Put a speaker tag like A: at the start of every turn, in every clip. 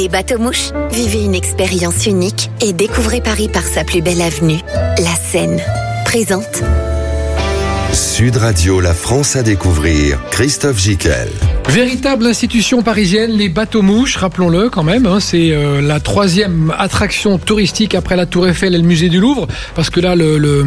A: bateaux-mouches, vivez une expérience unique et découvrez Paris par sa plus belle avenue, la Seine. Présente.
B: Sud Radio, la France à découvrir, Christophe Gicquel.
C: Véritable institution parisienne, les bateaux-mouches, rappelons-le quand même, c'est la 3e attraction touristique après la Tour Eiffel et le musée du Louvre, parce que là, le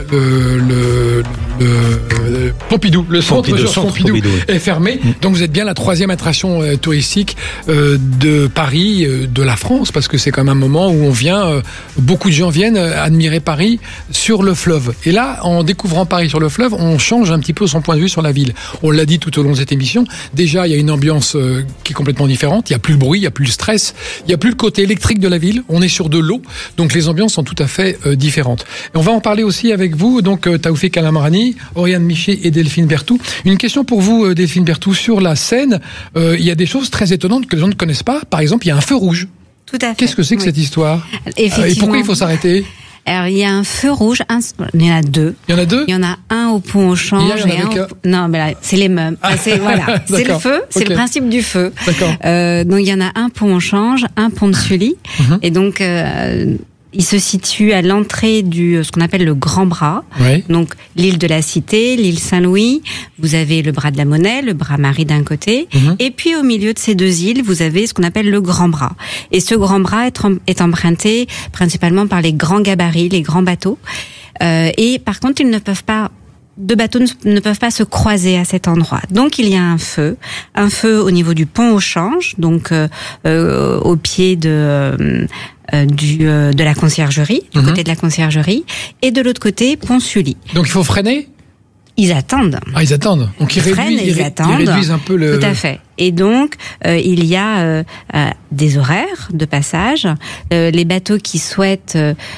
C: Pompidou, le centre Pompidou est fermé, donc vous êtes bien la 3e attraction touristique de Paris, de la France, parce que c'est quand même un moment où on vient, beaucoup de gens viennent admirer Paris sur le fleuve. Et là, en découvrant Paris sur le fleuve, on change un petit peu son point de vue sur la ville. On l'a dit tout au long de cette émission. Déjà, il y a une ambiance qui est complètement différente. Il n'y a plus le bruit, il n'y a plus le stress, il n'y a plus le côté électrique de la ville. On est sur de l'eau, donc les ambiances sont tout à fait différentes. Et on va en parler aussi avec vous, donc Taoufik Alamrani, Oriane Miché et Delphine Berthou. Une question pour vous, Delphine Berthou. Sur la Seine, il y a des choses très étonnantes que les gens ne connaissent pas. Par exemple, il y a un feu rouge.
D: Tout à fait.
C: Qu'est-ce que c'est que cette histoire ? Et pourquoi il faut s'arrêter ?
D: Alors, il y a un feu rouge, il y en a deux.
C: Il y en a deux ?
D: Il y en a un au pont au change et un Non, mais là, c'est les mêmes. C'est c'est le feu, c'est le principe du feu.
C: D'accord.
D: Donc, il y en a un pont au change, un pont de Sully. Et donc, il se situe à l'entrée ce qu'on appelle le Grand Bras.
C: Oui.
D: Donc, l'île de la Cité, l'île Saint-Louis. Vous avez le bras de la Monnaie, le bras Marie d'un côté. Et puis, au milieu de ces deux îles, vous avez ce qu'on appelle le Grand Bras. Et ce Grand Bras est emprunté principalement par les grands gabarits, les grands bateaux. Et par contre, deux bateaux ne peuvent pas se croiser à cet endroit. Donc, il y a un feu au niveau du pont au change, donc au pied de la conciergerie, du côté de la conciergerie, et de l'autre côté, pont Sully.
C: Donc, il faut freiner ?
D: Ils attendent.
C: Ah, ils attendent. Donc, ils réduisent un peu le...
D: Tout à fait. Et donc, il y a des horaires de passage. Les bateaux qui souhaitent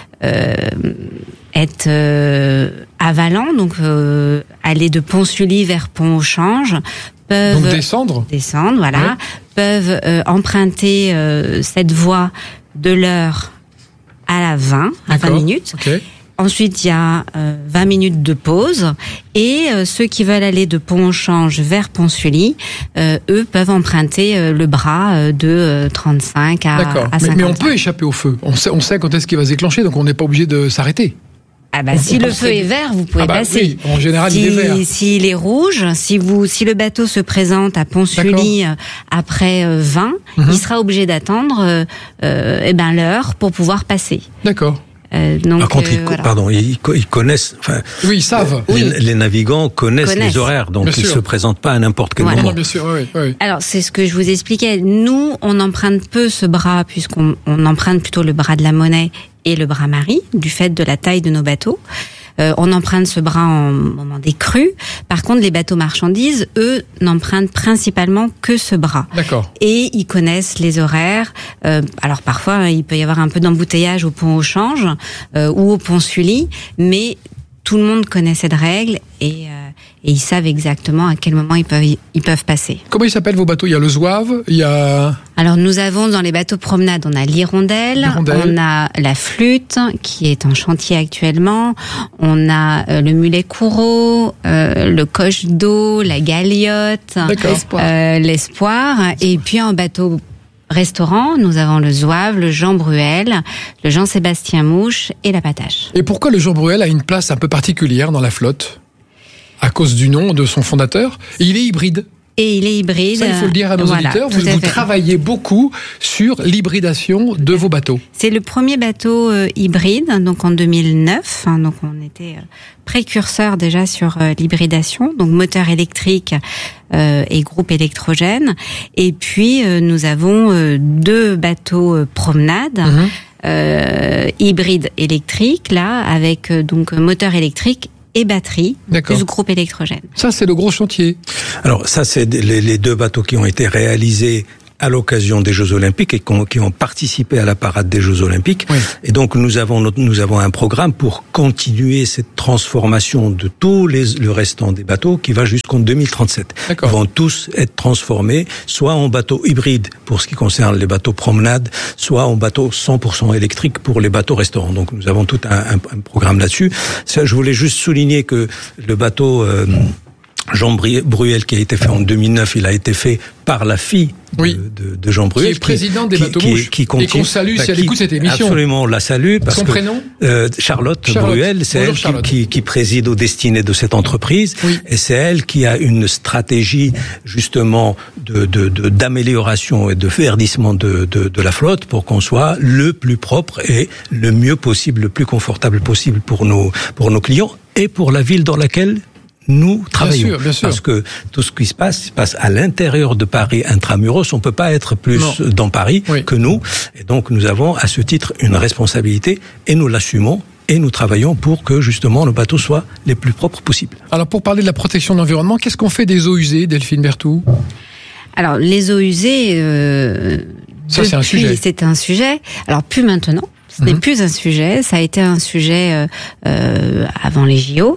D: être avalants, donc aller de Pont-Sully vers Pont-au-Change, peuvent...
C: Donc, descendre,
D: voilà. Ouais. Peuvent emprunter cette voie de l'heure à la 20 minutes.
C: Okay.
D: Ensuite, il y a 20 minutes de pause. Et ceux qui veulent aller de Pont-au-Change vers Pont-Sully, eux peuvent emprunter le bras de 35 à 50.
C: Mais on peut échapper au feu. On sait quand est-ce qu'il va se déclencher, donc on n'est pas obligé de s'arrêter.
D: Ah bah, si le feu est vert, vous pouvez passer.
C: Oui, en général, il est vert.
D: S'il est rouge, si le bateau se présente à Pont-Sully après 20, il sera obligé d'attendre l'heure pour pouvoir passer.
C: D'accord.
D: Donc,
E: par contre, ils connaissent.
C: Oui, ils savent.
E: Les navigants connaissent les horaires, donc ils se présentent pas à n'importe quel moment.
C: Non, bien sûr, oui.
D: Alors, c'est ce que je vous expliquais. Nous, on emprunte peu ce bras, puisqu'on emprunte plutôt le bras de la Monnaie et le bras Marie, du fait de la taille de nos bateaux. On emprunte ce bras en moment des crues. Par contre, les bateaux marchandises, eux, n'empruntent principalement que ce bras.
C: D'accord.
D: Et ils connaissent les horaires. Alors parfois, il peut y avoir un peu d'embouteillage au pont au change ou au pont Sully, mais tout le monde connaît cette règle et ils savent exactement à quel moment ils peuvent passer.
C: Comment ils s'appellent vos bateaux ? Il y a le Zouave, il y a...
D: Alors nous avons dans les bateaux promenades, on a l'Hirondelle, on a la Flûte qui est en chantier actuellement, on a le Mulet Courreau, le Coche d'eau, la Galiote, l'Espoir, et puis en bateau restaurant, nous avons le Zouave, le Jean Bruel, le Jean-Sébastien Mouche et la Patache.
C: Et pourquoi le Jean Bruel a une place un peu particulière dans la flotte ? À cause du nom de son fondateur. Et il est hybride.
D: Et il est hybride.
C: Ça, il faut le dire à nos auditeurs. Vous travaillez beaucoup sur l'hybridation de vos bateaux.
D: C'est le premier bateau hybride, donc en 2009. Donc on était précurseur déjà sur l'hybridation, donc moteur électrique et groupe électrogène. Et puis nous avons deux bateaux promenade. Hybride électrique, là, avec donc moteur électrique et batterie, plus groupe électrogène.
C: Ça, c'est le gros chantier.
E: Alors, ça, c'est les deux bateaux qui ont été réalisés à l'occasion des Jeux Olympiques et qui ont participé à la parade des Jeux Olympiques. Oui. Et donc, nous avons un programme pour continuer cette transformation de tout le restant des bateaux qui va jusqu'en 2037. D'accord. Ils vont tous être transformés, soit en bateaux hybrides pour ce qui concerne les bateaux promenades, soit en bateaux 100% électriques pour les bateaux restaurants. Donc, nous avons tout un programme là-dessus. Ça, je voulais juste souligner que le bateau Jean Bruel qui a été fait en 2009, il a été fait par la fille de Jean Bruel,
C: qui est président des bateaux-mouches, et qu'on salue si elle écoute cette émission.
E: Absolument, on la salue. Parce
C: Son
E: que,
C: prénom
E: Charlotte Bruel, c'est elle qui préside aux destinées de cette entreprise, et c'est elle qui a une stratégie justement d'amélioration et de verdissement de la flotte pour qu'on soit le plus propre et le mieux possible, le plus confortable possible pour nos clients et pour la ville dans laquelle nous travaillons.
C: Bien sûr.
E: Parce que tout ce qui se passe à l'intérieur de Paris intramuros. On peut pas être plus dans Paris que nous. Et donc, nous avons à ce titre une responsabilité et nous l'assumons. Et nous travaillons pour que, justement, nos bateaux soient les plus propres possibles.
C: Alors, pour parler de la protection de l'environnement, qu'est-ce qu'on fait des eaux usées, Delphine Berthoud ?
D: Alors, les eaux usées...
C: ça, c'est un sujet.
D: C'est un sujet. Alors, plus maintenant. Ce n'est plus un sujet. Ça a été un sujet avant les JO.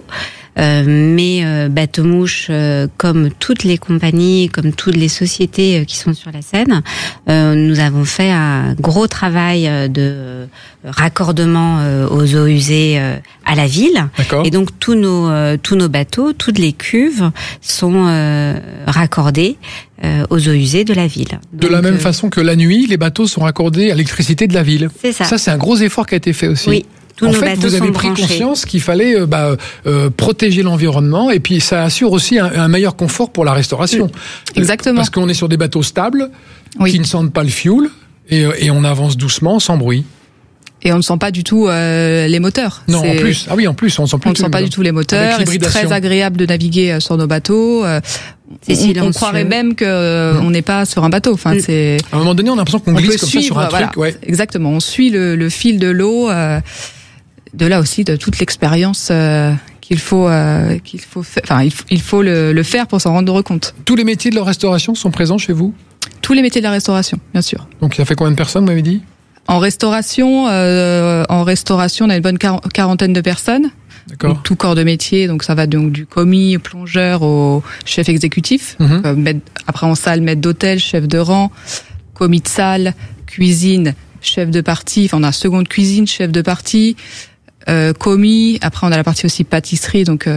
D: Mais Bateau-Mouche, comme toutes les compagnies, comme toutes les sociétés qui sont sur la Seine, nous avons fait un gros travail de raccordement aux eaux usées à la ville.
C: D'accord.
D: Et donc tous nos bateaux, toutes les cuves sont raccordées aux eaux usées de la ville.
C: De la même façon que la nuit, les bateaux sont raccordés à l'électricité de la ville.
D: C'est ça.
C: Ça, c'est un gros effort qui a été fait aussi.
D: Oui.
C: En fait, vous avez pris conscience qu'il fallait protéger l'environnement et puis ça assure aussi un meilleur confort pour la restauration.
F: Exactement.
C: Parce qu'on est sur des bateaux stables qui ne sentent pas le fioul et on avance doucement, sans bruit.
F: Et on ne sent pas du tout les moteurs.
C: Non, en plus. Ah oui, en plus, on ne sent
F: pas du tout les moteurs. C'est très agréable de naviguer sur nos bateaux. On croirait même que on n'est pas sur un bateau. Enfin, c'est.
C: À un moment donné, on a l'impression qu'on glisse comme ça sur un truc. Ouais.
F: Exactement. On suit le fil de l'eau. De là aussi, de toute l'expérience qu'il faut le faire pour s'en rendre compte.
C: Tous les métiers de la restauration sont présents chez vous ?
F: Tous les métiers de la restauration, bien sûr.
C: Donc, ça fait combien de personnes, vous m'avez dit ?
F: En restauration, on a une bonne quarantaine de personnes.
C: D'accord.
F: Donc, tout corps de métier, donc ça va donc du commis, plongeur au chef exécutif. Après en salle, maître d'hôtel, chef de rang, commis de salle, cuisine, chef de partie. Enfin, on a seconde cuisine, chef de partie. Commis, après on a la partie aussi pâtisserie, donc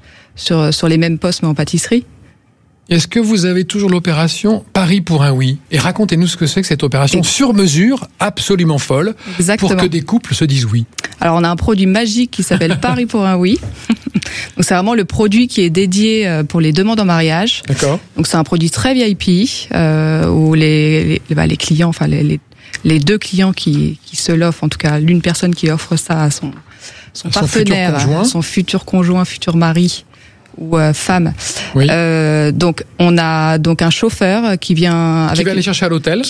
F: sur les mêmes postes mais en pâtisserie.
C: Est-ce que vous avez toujours l'opération Paris pour un oui ? Et racontez-nous ce que c'est que cette opération sur mesure, absolument folle, pour que des couples se disent oui.
F: Alors on a un produit magique qui s'appelle Paris pour un oui. Donc c'est vraiment le produit qui est dédié pour les demandes en mariage.
C: D'accord.
F: Donc c'est un produit très VIP où les clients, enfin les deux clients qui se l'offrent, en tout cas l'une personne qui offre ça à son partenaire, son futur conjoint, futur mari ou femme.
C: Oui.
F: Donc on a donc un chauffeur qui va aller chercher à l'hôtel.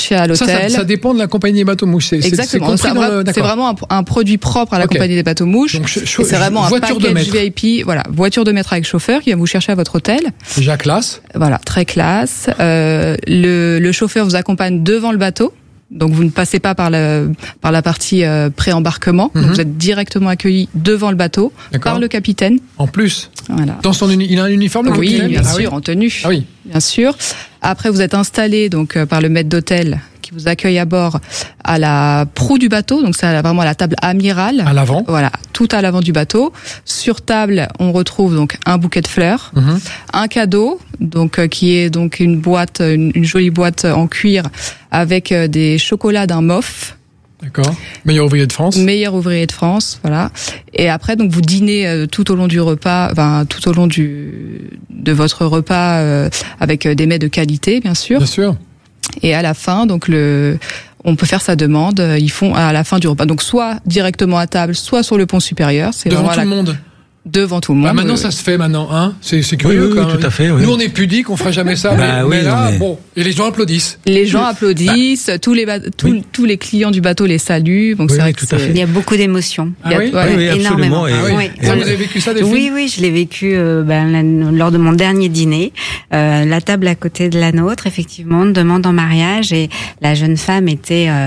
C: Ça dépend de la compagnie des bateaux-mouches.
F: Exactement. C'est vraiment un produit propre à la compagnie des bateaux-mouches. C'est vraiment un package VIP. Voilà, voiture de maître avec chauffeur qui va vous chercher à votre hôtel.
C: Déjà classe.
F: Voilà, très classe. Le chauffeur vous accompagne devant le bateau. Donc vous ne passez pas par la partie pré-embarquement. Donc vous êtes directement accueilli devant le bateau par le capitaine.
C: En plus.
F: Voilà.
C: Il a un uniforme, le capitaine ?
F: Oui, bien sûr, en tenue.
C: Ah oui.
F: Bien sûr. Après vous êtes installé donc par le maître d'hôtel qui vous accueille à bord à la proue du bateau. Donc c'est vraiment à la table amirale.
C: À l'avant.
F: Voilà, tout à l'avant du bateau. Sur table, on retrouve donc un bouquet de fleurs, un cadeau, donc qui est donc une boîte, une jolie boîte en cuir avec des chocolats d'un MOF.
C: D'accord. Meilleur ouvrier de France.
F: Meilleur ouvrier de France, voilà. Et après, donc vous dînez tout au long du repas, tout au long de votre repas avec des mets de qualité, bien sûr.
C: Bien sûr.
F: Et à la fin, donc on peut faire sa demande. Ils font à la fin du repas, donc soit directement à table, soit sur le pont supérieur. C'est
C: devant tout le monde.
F: Devant tout le monde.
C: Maintenant, ça se fait maintenant, hein. C'est curieux,
E: oui,
C: quand même.
E: Tout à fait, oui.
C: Nous, on est pudiques, on fera jamais ça. mais là, bon. Et les gens applaudissent.
F: Les gens applaudissent. Tous les clients du bateau les saluent. Donc c'est vrai que
D: il y a beaucoup d'émotions.
E: Oui,
D: énormément.
E: absolument.
C: Vous avez vécu ça, Delphine ?
D: Oui, je l'ai vécu lors de mon dernier dîner. La table à côté de la nôtre, effectivement, demande en mariage et la jeune femme était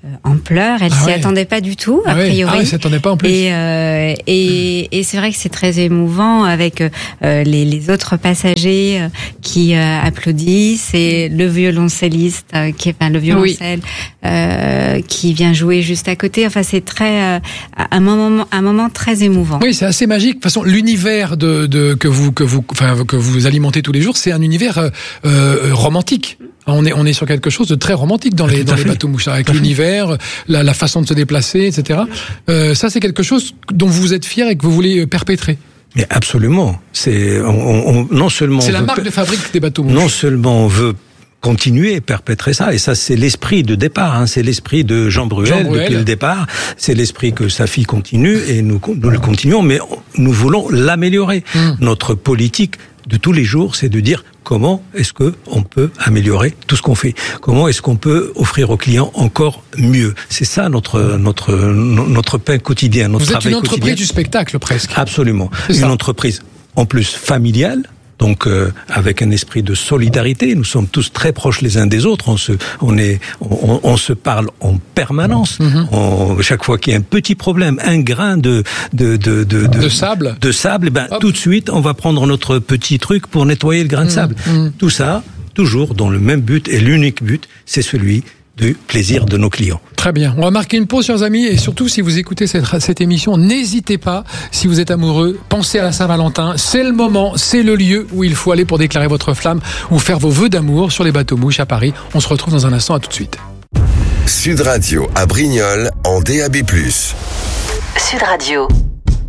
D: en pleurs. Elle s'y attendait pas du tout, a priori.
C: Ah oui, s'attendait pas en plus.
D: Et c'est vrai que c'est très émouvant avec les autres passagers qui applaudissent et le violoncelliste le violoncelle qui vient jouer juste à côté. Enfin, c'est très un moment très émouvant.
C: Oui, c'est assez magique. De toute façon, l'univers que vous alimentez tous les jours, c'est un univers romantique. On est sur quelque chose de très romantique dans les bateaux mouches, avec l'univers, la façon de se déplacer, etc. Ça, c'est quelque chose dont vous êtes fier et que vous voulez perpétrer.
E: Mais absolument. Non seulement
C: c'est la marque de fabrique des bateaux mouches.
E: Non seulement on veut continuer, perpétrer ça, et ça c'est l'esprit de départ, c'est l'esprit de Jean Bruel depuis le départ, c'est l'esprit que sa fille continue et nous le continuons, mais nous voulons l'améliorer. Notre politique de tous les jours, c'est de dire comment est-ce que on peut améliorer tout ce qu'on fait, comment est-ce qu'on peut offrir aux clients encore mieux. C'est ça notre pain quotidien, notre travail quotidien. Vous êtes une
C: entreprise du spectacle presque.
E: Absolument, une entreprise en plus familiale. Donc avec un esprit de solidarité, nous sommes tous très proches les uns des autres. On se parle en permanence. Chaque fois qu'il y a un petit problème, un grain de
C: sable,
E: tout de suite on va prendre notre petit truc pour nettoyer le grain de sable. Tout ça toujours dans le même but, et l'unique but, c'est celui du plaisir de nos clients.
C: Très bien. On va marquer une pause, chers amis, et surtout, si vous écoutez cette émission, n'hésitez pas, si vous êtes amoureux, pensez à la Saint-Valentin. C'est le moment, c'est le lieu où il faut aller pour déclarer votre flamme ou faire vos vœux d'amour sur les bateaux mouches à Paris. On se retrouve dans un instant, à tout de suite.
B: Sud Radio à Brignoles en DAB+.
A: Sud Radio.